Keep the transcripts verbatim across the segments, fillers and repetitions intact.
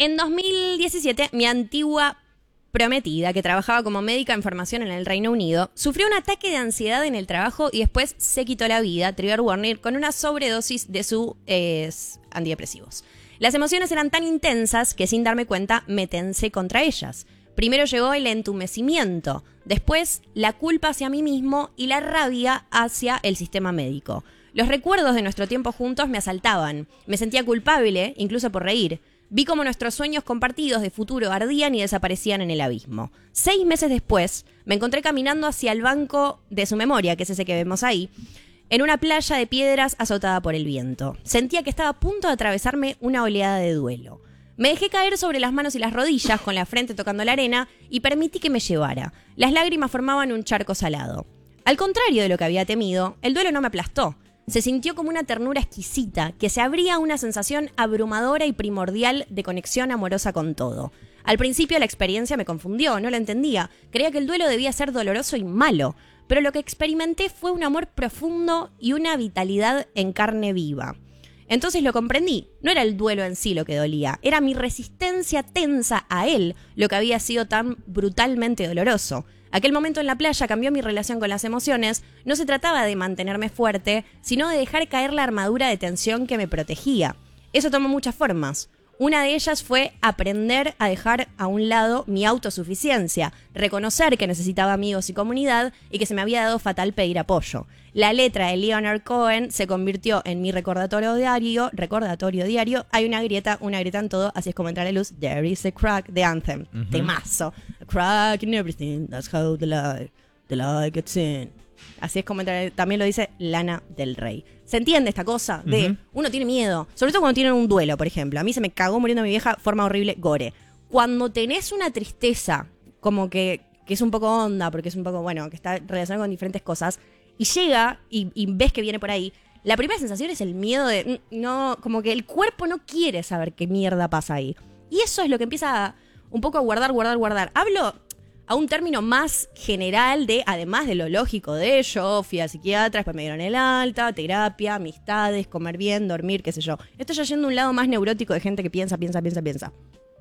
En dos mil diecisiete, mi antigua prometida, que trabajaba como médica en formación en el Reino Unido, sufrió un ataque de ansiedad en el trabajo y después se quitó la vida, trigger warning, con una sobredosis de sus eh, antidepresivos. Las emociones eran tan intensas que sin darme cuenta me tensé contra ellas. Primero llegó el entumecimiento, después la culpa hacia mí mismo y la rabia hacia el sistema médico. Los recuerdos de nuestro tiempo juntos me asaltaban. Me sentía culpable, incluso por reír. Vi cómo nuestros sueños compartidos de futuro ardían y desaparecían en el abismo. Seis meses después, me encontré caminando hacia el banco de su memoria, que es ese que vemos ahí, en una playa de piedras azotada por el viento. Sentía que estaba a punto de atravesarme una oleada de duelo. Me dejé caer sobre las manos y las rodillas, con la frente tocando la arena, y permití que me llevara. Las lágrimas formaban un charco salado. Al contrario de lo que había temido, el duelo no me aplastó. Se sintió como una ternura exquisita, que se abría una sensación abrumadora y primordial de conexión amorosa con todo. Al principio la experiencia me confundió, no la entendía. Creía que el duelo debía ser doloroso y malo, pero lo que experimenté fue un amor profundo y una vitalidad en carne viva. Entonces lo comprendí, no era el duelo en sí lo que dolía, era mi resistencia tensa a él lo que había sido tan brutalmente doloroso. Aquel momento en la playa cambió mi relación con las emociones. No se trataba de mantenerme fuerte, sino de dejar caer la armadura de tensión que me protegía. Eso tomó muchas formas. Una de ellas fue aprender a dejar a un lado mi autosuficiencia, reconocer que necesitaba amigos y comunidad y que se me había dado fatal pedir apoyo. La letra de Leonard Cohen se convirtió en mi recordatorio diario, recordatorio diario. Hay una grieta, una grieta en todo, así es como entra la luz. There is a crack, the anthem, uh-huh. Temazo. A crack in everything, that's how the light, the light gets in. Así es como entra, también lo dice Lana del Rey. ¿Se entiende esta cosa de uh-huh. uno tiene miedo? Sobre todo cuando tienen un duelo, por ejemplo. A mí se me cagó muriendo mi vieja, forma horrible, gore. Cuando tenés una tristeza, como que, que es un poco honda, porque es un poco, bueno, que está relacionada con diferentes cosas, y llega y, y ves que viene por ahí, la primera sensación es el miedo de, no, como que el cuerpo no quiere saber qué mierda pasa ahí. Y eso es lo que empieza a, un poco a guardar, guardar, guardar. Hablo a un término más general de, además de lo lógico de yo, fui al psiquiatra, después me dieron el alta, terapia, amistades, comer bien, dormir, qué sé yo. Estoy ya yendo a un lado más neurótico de gente que piensa, piensa, piensa, piensa.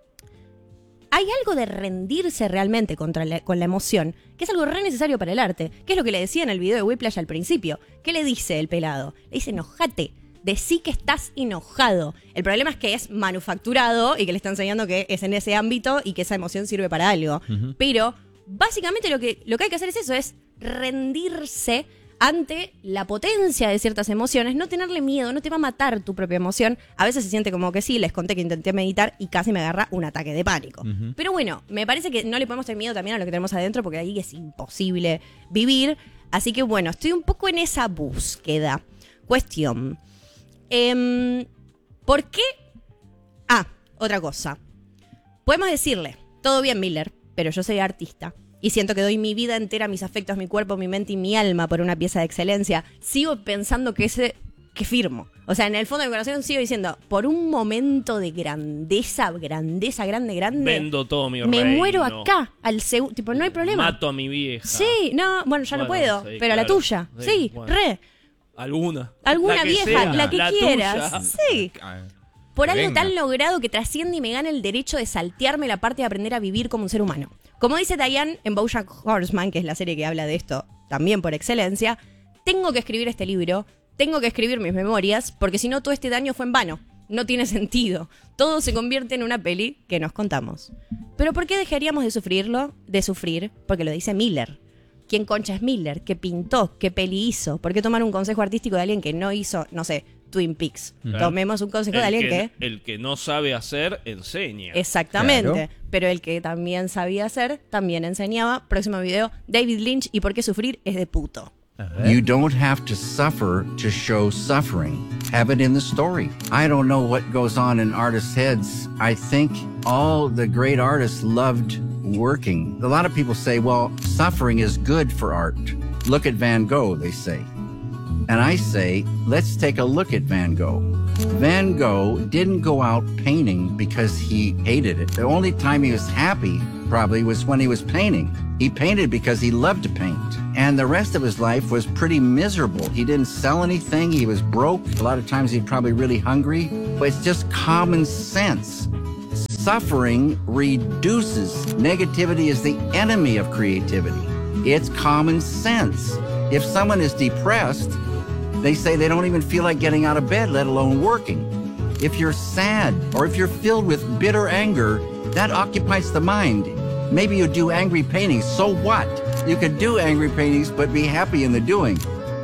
Hay algo de rendirse realmente contra la, con la emoción, que es algo re necesario para el arte, que es lo que le decía en el video de Whiplash al principio. ¿Qué le dice el pelado? Le dice, enojate. Decí que estás enojado. El problema es que es manufacturado y que le está enseñando que es en ese ámbito y que esa emoción sirve para algo. Uh-huh. Pero básicamente lo que, lo que hay que hacer es eso, es rendirse ante la potencia de ciertas emociones, no tenerle miedo, no te va a matar tu propia emoción. A veces se siente como que sí, les conté que intenté meditar y casi me agarra un ataque de pánico. Uh-huh. Pero bueno, me parece que no le podemos tener miedo también a lo que tenemos adentro porque ahí es imposible vivir. Así que bueno, estoy un poco en esa búsqueda. Cuestión. Eh, ¿Por qué? Ah, otra cosa. Podemos decirle, todo bien, Miller, pero yo soy artista y siento que doy mi vida entera, mis afectos, mi cuerpo, mi mente y mi alma por una pieza de excelencia. Sigo pensando que ese que firmo. O sea, en el fondo de mi corazón sigo diciendo, por un momento de grandeza, grandeza, grande, grande. Vendo todo mi Me reino. muero acá, al segundo. Tipo, no hay problema. Mato a mi vieja. Sí, no, bueno, ya bueno, no puedo, sí, pero claro, a la tuya. Sí, sí bueno. re. Alguna. Alguna la que vieja, sea, la que la quieras. tuya. Sí. Por algo Venga. tan logrado que trasciende y me gana el derecho de saltearme la parte de aprender a vivir como un ser humano. Como dice Diane en BoJack Horseman, que es la serie que habla de esto también por excelencia, tengo que escribir este libro, tengo que escribir mis memorias, porque si no todo este daño fue en vano. No tiene sentido. Todo se convierte en una peli que nos contamos. Pero ¿por qué dejaríamos de sufrirlo? De sufrir, porque lo dice Miller. ¿Quién concha es Miller? ¿Qué pintó? ¿Qué peli hizo? ¿Por qué tomar un consejo artístico de alguien que no hizo, no sé, Twin Peaks? Claro. Tomemos un consejo El de alguien que, que... El que no sabe hacer, enseña. Exactamente. Claro. Pero el que también sabía hacer, también enseñaba. Próximo video, David Lynch y por qué sufrir es de puto. You don't have to suffer to show suffering. Have it in the story. I don't know what goes on in artists' heads. I think all the great artists loved working. A lot of people say, well, suffering is good for art. Look at Van Gogh, they say. And I say, let's take a look at Van Gogh. Van Gogh didn't go out painting because he hated it. The only time he was happy probably was when he was painting. He painted because he loved to paint. And the rest of his life was pretty miserable. He didn't sell anything. He was broke. A lot of times he was probably really hungry. But it's just common sense. suffering reduces. Negativity is the enemy of creativity. It's common sense. If someone is depressed, they say they don't even feel like getting out of bed, let alone working. If you're sad or if you're filled with bitter anger, that occupies the mind. Maybe you do angry paintings, so what? You can do angry paintings, but be happy in the doing.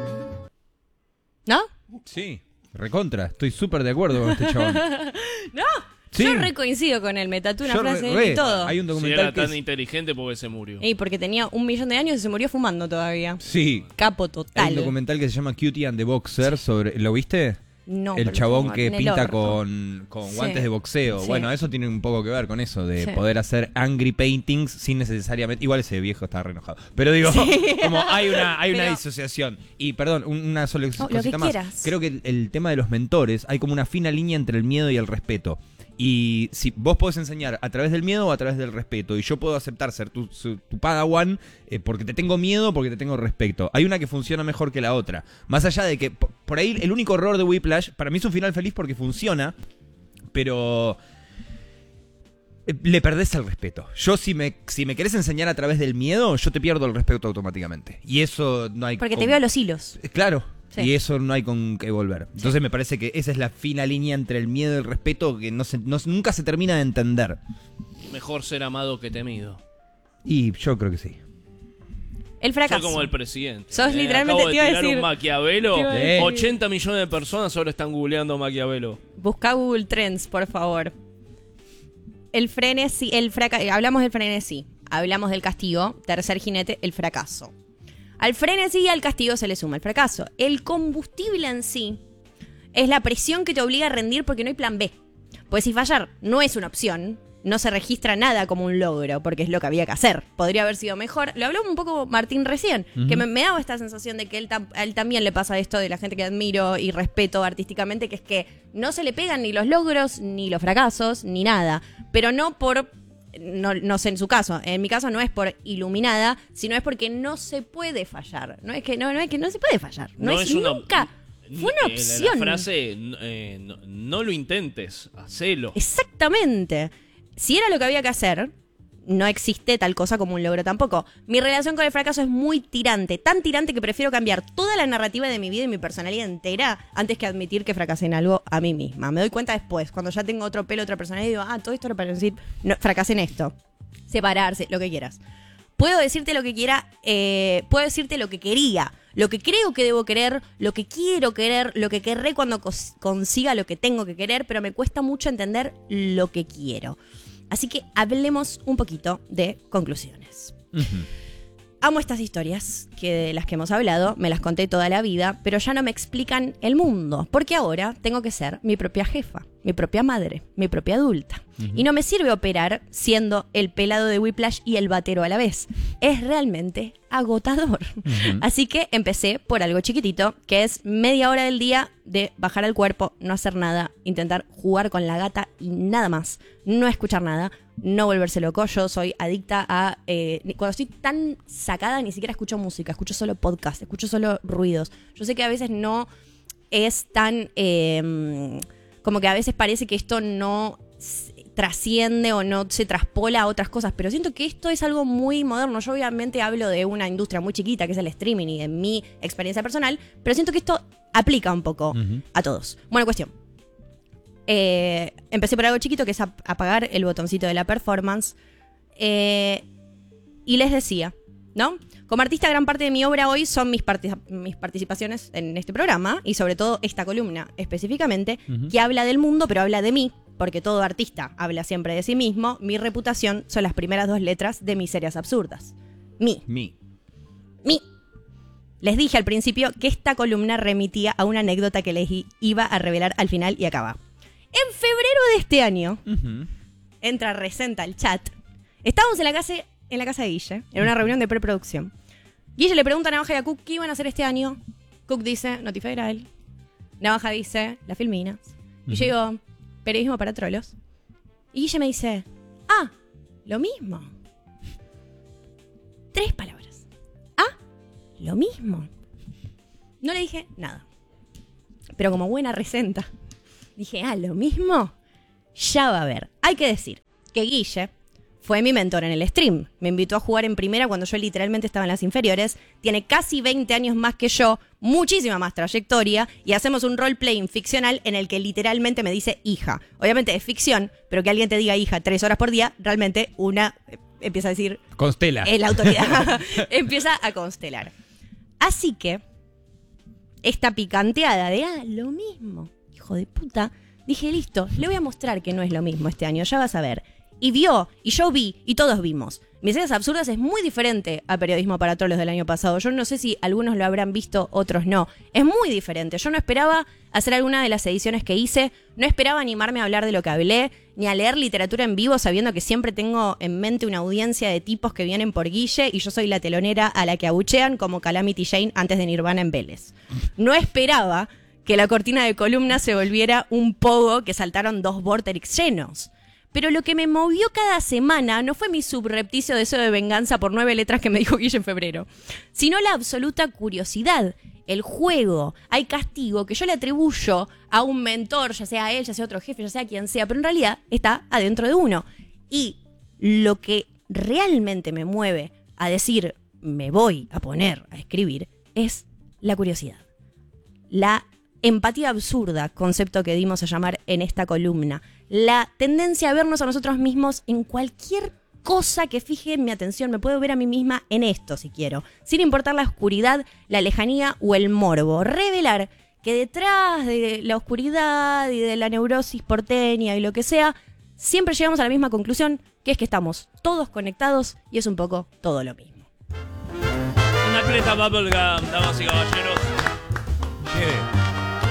¿No? Sí, recontra. Estoy súper de acuerdo con este chabón. ¿No? Sí. Yo re coincido con él, me tatué una Yo frase re- de él y re- todo. Hay un Si documental era que tan es- inteligente porque se murió. Y porque tenía un millón de años y se murió fumando todavía. Sí. Capo Hay total. un documental que se llama Cutie and the Boxer sobre... ¿Lo viste? No, El pero chabón como que en el pinta orto. con, con Sí. guantes de boxeo. Sí. Bueno, eso tiene un poco que ver con eso, de Sí. poder hacer angry paintings sin necesariamente... Igual ese viejo está re enojado. Pero digo, como hay una hay una Pero- disociación. Y perdón, un- una sola Oh, lo cosita que más. quieras. Creo que el, el tema de los mentores, hay como una fina línea entre el miedo y el respeto. Y si vos podés enseñar a través del miedo o a través del respeto, y yo puedo aceptar ser tu, su- tu padawan eh, porque te tengo miedo, porque te tengo respeto. Hay una que funciona mejor que la otra. Más allá de que, por, por ahí, el único error de Whiplash, para mí es un final feliz porque funciona, pero eh, le perdés el respeto. Yo si me, si me querés enseñar a través del miedo, yo te pierdo el respeto automáticamente. Y eso no hay... Porque te con- veo los hilos. Eh, Claro. Sí. Y eso no hay con qué volver. Entonces me parece que esa es la fina línea entre el miedo y el respeto que no se, no- nunca se termina de entender. Mejor ser amado que temido. Y yo creo que sí. El Soy fracaso. como el presidente. Sos Eh, literalmente, acabo de te iba a tirar decir- un Maquiavelo. te iba a decir- ochenta millones de personas ahora están googleando Maquiavelo. Busca Google Trends, por favor. El frenesí, el fraca- hablamos del frenesí, hablamos del castigo, tercer jinete, el fracaso. Al frenesí y al castigo se le suma el fracaso. El combustible en sí es la presión que te obliga a rendir porque no hay plan B. Pues si fallar no es una opción, no se registra nada como un logro, porque es lo que había que hacer. Podría haber sido mejor. Lo habló un poco Martín recién, Ujú. que me, me daba esta sensación de que él, tam- a él también le pasa esto de la gente que admiro y respeto artísticamente, que es que no se le pegan ni los logros, ni los fracasos, ni nada. Pero no por... No, no sé en su caso, en mi caso no es por iluminada, sino es porque no se puede fallar. No es que no, no es que no se puede fallar. No, es, una- nunca. Fue eh, una la- opción. La frase, eh, no, no lo intentes, hacelo. Exactamente. Si era lo que había que hacer, no existe tal cosa como un logro tampoco. Mi relación con el fracaso es muy tirante, tan tirante que prefiero cambiar toda la narrativa de mi vida y mi personalidad entera antes que admitir que fracasé en algo a mí misma. Me doy cuenta después, cuando ya tengo otro pelo, otra personalidad, y digo, ah, todo esto era para decir, no, fracasé en esto. Separarse, lo que quieras. Puedo decirte lo que quiera, eh, puedo decirte lo que quería, lo que creo que debo querer, lo que quiero querer, lo que querré cuando cos- consiga lo que tengo que querer, pero me cuesta mucho entender lo que quiero. Así que hablemos un poquito de conclusiones. Amo estas historias, que de las que hemos hablado, me las conté toda la vida, pero ya no me explican el mundo, porque ahora tengo que ser mi propia jefa, mi propia madre, mi propia adulta. Y no me sirve operar siendo el pelado de Whiplash y el batero a la vez. Es realmente agotador. Así que empecé por algo chiquitito, que es media hora del día de bajar al cuerpo, no hacer nada, intentar jugar con la gata y nada más. No escuchar nada, no volverse loco. Yo soy adicta a... eh, cuando estoy tan sacada ni siquiera escucho música, escucho solo podcast, escucho solo ruidos. Yo sé que a veces no es tan... eh, como que a veces parece que esto no s- trasciende o no se traspola a otras cosas, pero siento que esto es algo muy moderno. Yo obviamente hablo de una industria muy chiquita que es el streaming y de mi experiencia personal, pero siento que esto aplica un poco Ujú. a todos. Bueno, cuestión. Eh, empecé por algo chiquito que es ap- apagar el botoncito de la performance. Eh, y les decía, ¿no? Como artista, gran parte de mi obra hoy son mis, parti- mis participaciones en este programa y sobre todo esta columna específicamente, Ujú. que habla del mundo, pero habla de mí, porque todo artista habla siempre de sí mismo. Mi reputación son las primeras dos letras de Miserias Absurdas. Mi. Mi. Mi. Les dije al principio que esta columna remitía a una anécdota que les i- iba a revelar al final y acaba. En febrero de este año, Ujú. entra Resenta al chat. Estábamos en la casa, en la casa de Guille, en una reunión de preproducción. Guille le pregunta a Navaja y a Cook qué iban a hacer este año. Cook dice, Notify Federal. Navaja dice, las Filminas. Y yo digo, periodismo para trolos. Y Guille me dice, ah, lo mismo. Tres palabras. Ah, lo mismo. No le dije nada. Pero como buena Resenta, dije, ah, lo mismo. Ya va a ver. Hay que decir, que Guille fue mi mentor en el stream. Me invitó a jugar en primera cuando yo literalmente estaba en las inferiores. Tiene casi veinte años más que yo, muchísima más trayectoria, y hacemos un role-playing ficcional en el que literalmente me dice hija. Obviamente es ficción, pero que alguien te diga hija tres horas por día, realmente una eh, empieza a decir... Constela. Es la autoridad. Empieza a constelar. Así que, esta picanteada de, ah, lo mismo, hijo de puta, dije, listo, le voy a mostrar que no es lo mismo este año, ya vas a ver. Y vio, y yo vi, y todos vimos. Miserias Absurdas es muy diferente a Periodismo para Trolos del año pasado. Yo no sé si algunos lo habrán visto, otros no. Es muy diferente. Yo no esperaba hacer alguna de las ediciones que hice. No esperaba animarme a hablar de lo que hablé, ni a leer literatura en vivo, sabiendo que siempre tengo en mente una audiencia de tipos que vienen por Guille, y yo soy la telonera a la que abuchean como Calamity Jane antes de Nirvana en Vélez. No esperaba que la cortina de columna se volviera un pogo que saltaron dos Vorterix llenos. Pero lo que me movió cada semana no fue mi subrepticio deseo de venganza por nueve letras que me dijo Guille en febrero, sino la absoluta curiosidad, el juego. Hay castigo que yo le atribuyo a un mentor, ya sea a él, ya sea a otro jefe, ya sea quien sea, pero en realidad está adentro de uno. Y lo que realmente me mueve a decir, me voy a poner a escribir, es la curiosidad. La empatía absurda, concepto que dimos a llamar en esta columna. La tendencia a vernos a nosotros mismos en cualquier cosa que fije mi atención. Me puedo ver a mí misma en esto, si quiero. Sin importar la oscuridad, la lejanía o el morbo. Revelar que detrás de la oscuridad y de la neurosis porteña y lo que sea, siempre llegamos a la misma conclusión, que es que estamos todos conectados y es un poco todo lo mismo. Una creta bubblegum, damas y caballeros. Mire.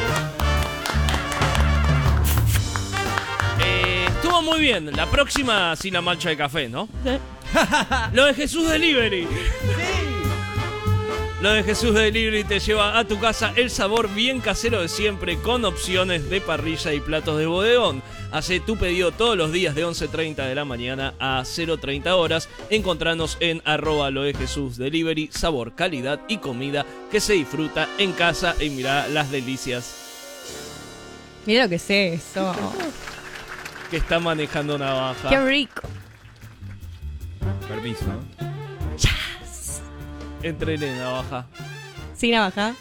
Estuvo muy bien. La próxima sin la mancha de café, ¿no? ¿Sí? Lo de Jesús Delivery. Sí. Lo de Jesús Delivery te lleva a tu casa el sabor bien casero de siempre, con opciones de parrilla y platos de bodegón. Hacé tu pedido todos los días de once treinta de la mañana a cero treinta horas. Encontranos en arroba lo de Jesús Delivery. Sabor, calidad y comida que se disfruta en casa. Y mirá las delicias. Mira lo que es eso. Que está manejando navaja. ¡Qué rico! Permiso. Yes. Entrené navaja. ¿Sin navaja?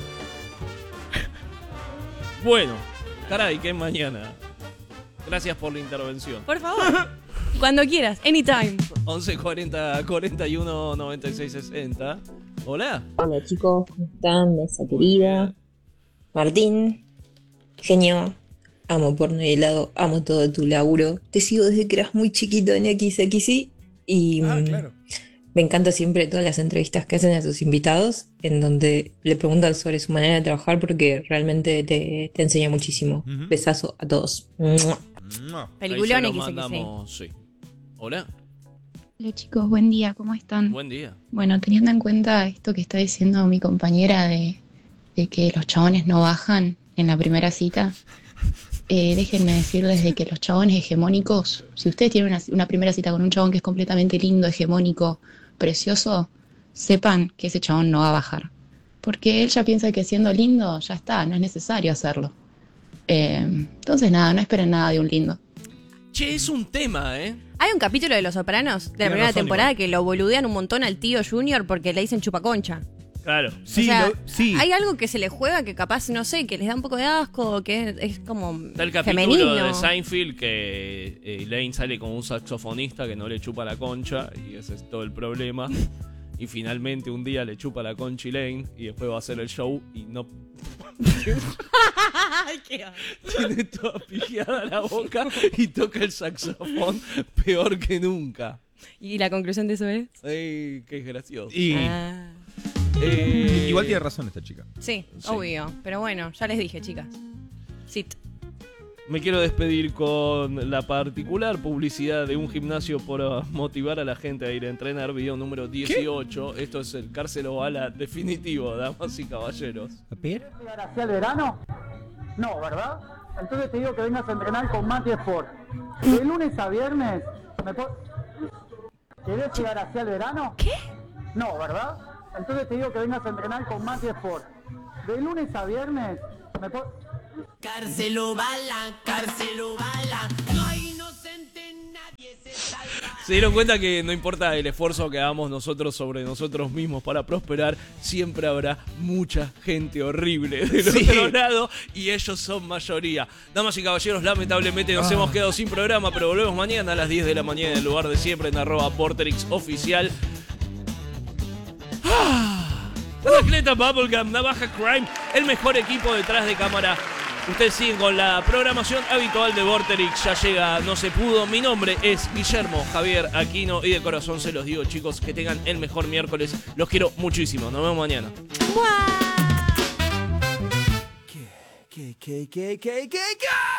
Bueno, caray, que es mañana. Gracias por la intervención. Por favor. Cuando quieras, anytime. once cuarenta cuarenta y uno noventa y seis sesenta. Hola. Hola chicos, ¿cómo están? Mesa querida. Martín, genio. Amo porno y helado, amo todo tu laburo. Te sigo desde que eras muy chiquito en X X Y y ah, claro. Me encanta siempre todas las entrevistas que hacen a sus invitados, en donde le preguntan sobre su manera de trabajar, porque realmente te, te enseña muchísimo. Uh-huh. Besazo a todos. Peliculón X X Y. Sí. Hola. Hola chicos, buen día, ¿cómo están? Buen día. Bueno, teniendo en cuenta esto que está diciendo mi compañera de, de que los chabones no bajan en la primera cita... Eh, déjenme decirles de que los chabones hegemónicos, si ustedes tienen una, una primera cita con un chabón que es completamente lindo, hegemónico, precioso, sepan que ese chabón no va a bajar. Porque él ya piensa que siendo lindo, ya está, no es necesario hacerlo. Eh, entonces nada, no esperen nada de un lindo. Che, es un tema, ¿eh? Hay un capítulo de Los Sopranos, de la primera temporada, igual, que lo boludean un montón al tío Junior porque le dicen chupaconcha. Claro. Sí, o sea, lo, sí. Hay algo que se le juega que capaz, no sé, que les da un poco de asco, que es, es como Está el capítulo femenino. de Seinfeld que eh, Elaine sale con un saxofonista que no le chupa la concha, y ese es todo el problema. Y finalmente un día le chupa la concha a Elaine y después va a hacer el show y no... Tiene toda pijada la boca y toca el saxofón peor que nunca. ¿Y la conclusión de eso es? Ay, qué gracioso. Y... Ah. Eh, Igual tiene razón esta chica. Sí, sí, obvio. Pero bueno, ya les dije, chicas. Sit. Me quiero despedir con la particular publicidad de un gimnasio por motivar a la gente a ir a entrenar. Video número dieciocho. ¿Qué? Esto es el Cárcel Bala definitivo, damas y caballeros. ¿A ver? ¿Llegar hacia el verano? No, ¿verdad? Entonces te digo que vengas a entrenar con Mati Sport. De lunes a viernes... ¿me po- ¿Querés llegar hacia el verano? ¿Qué? No, ¿verdad? Entonces te digo que vengas a entrenar con Mati Sport. De lunes a viernes... ¿me po- Cárcel Bala, Cárcel Bala, no hay inocente nadie. Se dieron cuenta que no importa el esfuerzo que hagamos nosotros sobre nosotros mismos para prosperar, siempre habrá mucha gente horrible del Sí. otro lado y ellos son mayoría. Damas y caballeros, lamentablemente nos Ah. hemos quedado sin programa, pero volvemos mañana a las diez de la mañana en el lugar de siempre en arroba Vorterix oficial. ¡Ah! Anacleta Bubblegum, Navaja Crime, el mejor equipo detrás de cámara. Ustedes siguen con la programación habitual de Vorterix. Ya llega No Se Pudo. Mi nombre es Guillermo Javier Aquino y de corazón se los digo, chicos, que tengan el mejor miércoles. Los quiero muchísimo. Nos vemos mañana. ¿Qué, qué, qué, qué, qué, qué?